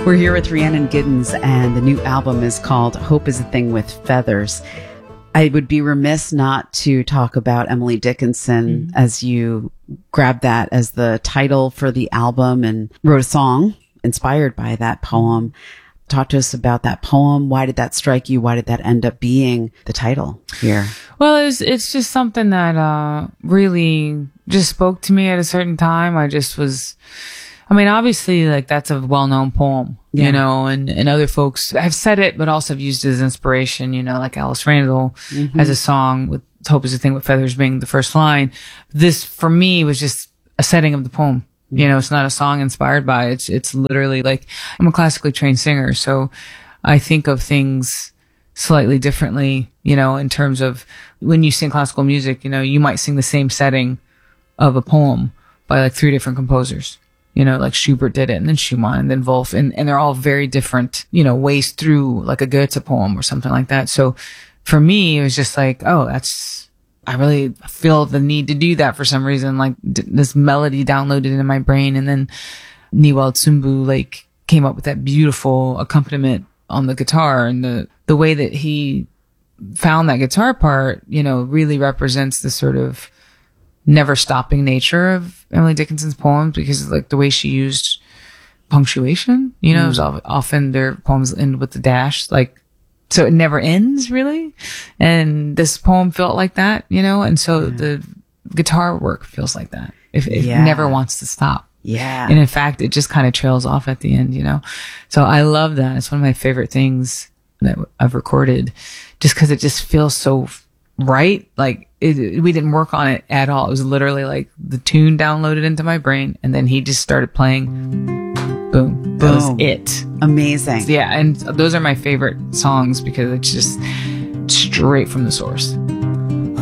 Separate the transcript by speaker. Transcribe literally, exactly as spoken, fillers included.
Speaker 1: We're here with Rhiannon Giddens, and the new album is called Hope is a Thing with Feathers. I would be remiss not to talk about Emily Dickinson mm-hmm. as you grabbed that as the title for the album and wrote a song inspired by that poem. Talk to us about that poem. Why did that strike you? Why did that end up being the title here?
Speaker 2: Well, it's it's just something that uh, really just spoke to me at a certain time. I just was, I mean, obviously, like that's a well-known poem, yeah. you know, and, and other folks have said it, but also have used it as inspiration, you know, like Alice Randall mm-hmm. has a song with Hope is a Thing with Feathers being the first line. This, for me, was just a setting of the poem. You know, it's not a song inspired by it. It's, it's literally like, I'm a classically trained singer, so I think of things slightly differently, you know, in terms of when you sing classical music, you know, you might sing the same setting of a poem by like three different composers. You know, like Schubert did it, and then Schumann, and then Wolf, and, and they're all very different, you know, ways through like a Goethe poem or something like that. So for me, it was just like, oh, that's, I really feel the need to do that for some reason. Like d- this melody downloaded into my brain, and then Niwald Sumbu like came up with that beautiful accompaniment on the guitar, and the the way that he found that guitar part, you know, really represents the sort of never stopping nature of Emily Dickinson's poems, because like the way she used punctuation, you know, mm. it was often their poems end with the dash, like. So it never ends, really. And this poem felt like that, you know? And so yeah. the guitar work feels like that. If it yeah. never wants to stop.
Speaker 1: Yeah.
Speaker 2: And in fact, it just kind of trails off at the end, you know? So I love that. It's one of my favorite things that I've recorded, just because it just feels so right. Like it, we didn't work on it at all. It was literally like the tune downloaded into my brain, and then he just started playing. Boom. That was it.
Speaker 1: Amazing.
Speaker 2: Yeah, and those are my favorite songs because it's just straight from the source.